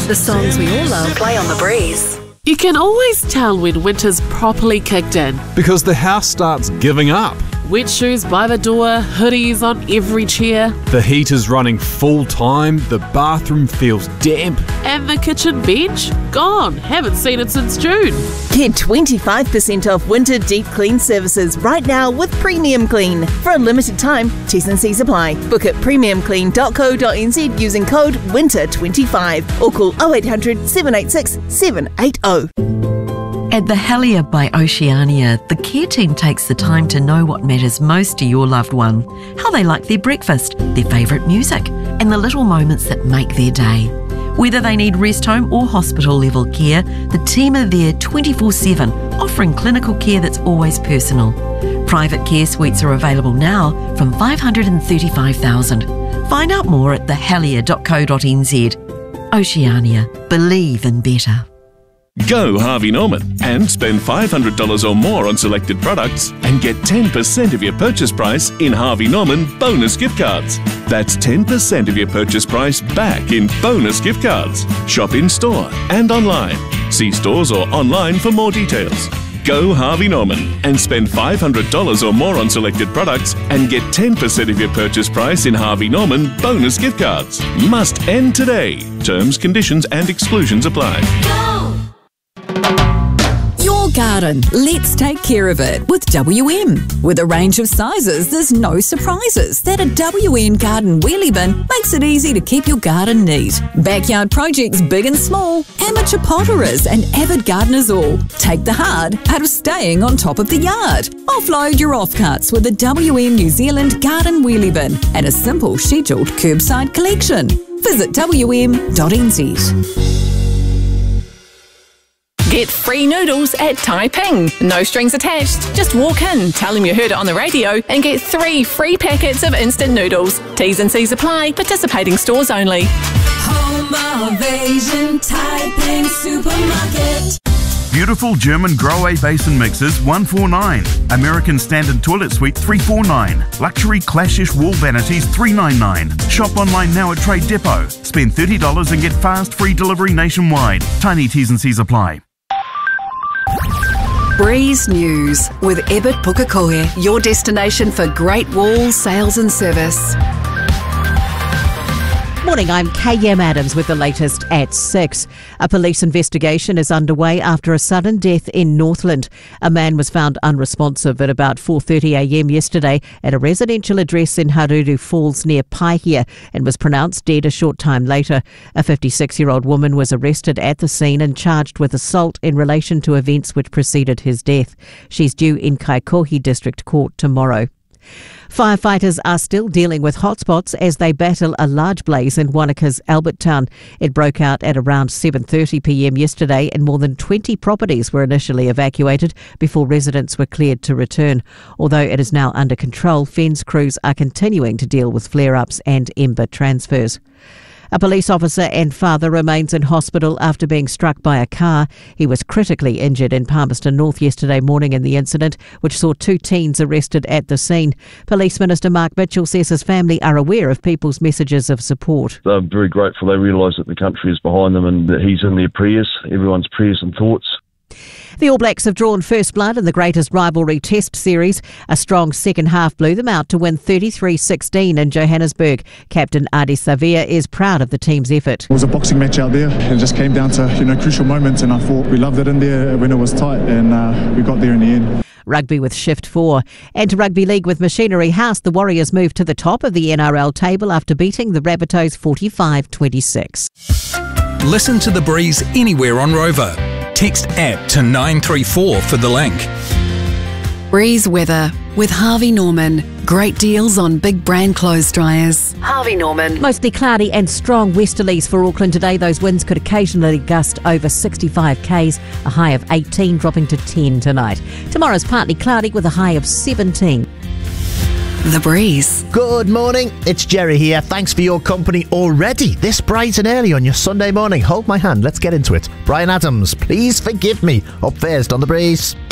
The songs we all love. Play on the Breeze. You can always tell when winter's properly kicked in. Because the house starts giving up. Wet shoes by the door, hoodies on every chair. The heat is running full time, the bathroom feels damp. And the kitchen bench? Gone. Haven't seen it since June. Get 25% off winter deep clean services right now with Premium Clean. For a limited time, T&Cs apply. Book at premiumclean.co.nz using code WINTER25 or call 0800 786 780. At the Helier by Oceania, the care team takes the time to know what matters most to your loved one, how they like their breakfast, their favourite music, and the little moments that make their day. Whether they need rest home or hospital level care, the team are there 24/7, offering clinical care that's always personal. Private care suites are available now from $535,000. Find out more at thehelier.co.nz. Oceania, believe in better. Go Harvey Norman and spend $500 or more on selected products and get 10% of your purchase price in Harvey Norman bonus gift cards. That's 10% of your purchase price back in bonus gift cards. Shop in store and online. See stores or online for more details. Go Harvey Norman and spend $500 or more on selected products and get 10% of your purchase price in Harvey Norman bonus gift cards. Must end today. Terms, conditions and exclusions apply. Your garden, let's take care of it with WM. With a range of sizes, there's no surprises that a WM garden wheelie bin makes it easy to keep your garden neat. Backyard projects big and small, amateur potterers and avid gardeners all. Take the hard out of staying on top of the yard. Offload your offcuts with a WM New Zealand garden wheelie bin and a simple scheduled curbside collection. Visit wm.nz. Get free noodles at Taiping. No strings attached. Just walk in, tell them you heard it on the radio, and get 3 free packets of instant noodles. T's and C's apply. Participating stores only. Home of Asian Taiping Supermarket. Beautiful German Grohe Basin Mixers $149. American Standard Toilet Suite $349. Luxury Clashish Wall Vanities $399. Shop online now at Trade Depot. Spend $30 and get fast free delivery nationwide. Tiny T's and C's apply. Breeze News with Ebert Pukekohe, your destination for great wall sales and service. Morning, I'm KM Adams with the latest at 6. A police investigation is underway after a sudden death in Northland. A man was found unresponsive at about 4:30am yesterday at a residential address in Haruru Falls near Paihia and was pronounced dead a short time later. A 56-year-old woman was arrested at the scene and charged with assault in relation to events which preceded his death. She's due in Kaikohe District Court tomorrow. Firefighters are still dealing with hotspots as they battle a large blaze in Wanaka's Albert Town. It broke out at around 7:30pm yesterday and more than 20 properties were initially evacuated before residents were cleared to return. Although it is now under control, FENS crews are continuing to deal with flare-ups and ember transfers. A police officer and father remains in hospital after being struck by a car. He was critically injured in Palmerston North yesterday morning in the incident, which saw 2 teens arrested at the scene. Police Minister Mark Mitchell says his family are aware of people's messages of support. They're very grateful. They realise that the country is behind them and that he's in their prayers, everyone's prayers and thoughts. The All Blacks have drawn first blood in the greatest rivalry test series. A strong second half blew them out to win 33-16 in Johannesburg. Captain Adi Savia is proud of the team's effort. It was a boxing match out there. It just came down to crucial moments, and I thought we loved it in there when it was tight, and we got there in the end. Rugby with Shift 4. And to Rugby League with Machinery House, the Warriors moved to the top of the NRL table after beating the Rabbitohs 45-26. Listen to The Breeze anywhere on Rover. Text app to 934 for the link. Breeze weather with Harvey Norman. Great deals on big brand clothes dryers. Harvey Norman. Mostly cloudy and strong westerlies for Auckland today. Those winds could occasionally gust over 65 k's, a high of 18 dropping to 10 tonight. Tomorrow's partly cloudy with a high of 17. The Breeze. Good morning, it's Jerry here. Thanks for your company already this bright and early on your Sunday morning. Hold my hand, let's get into it. Brian Adams, Please Forgive Me, up first on The Breeze.